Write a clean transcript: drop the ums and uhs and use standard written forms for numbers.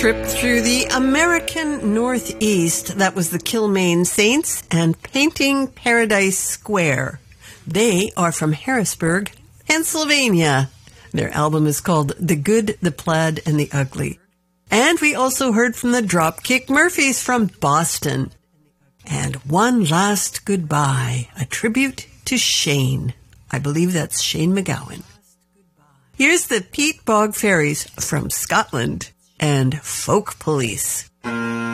Trip through the American Northeast. That was the Kilmaine Saints and Painting Paradise Square. They are from Harrisburg, Pennsylvania. Their album is called The Good, the Plaid, and the Ugly. And we also heard from the Dropkick Murphys from Boston. And One Last Goodbye, a tribute to Shane. I believe that's Shane MacGowan. Here's the Pete Bog Fairies from Scotland and Folk Police.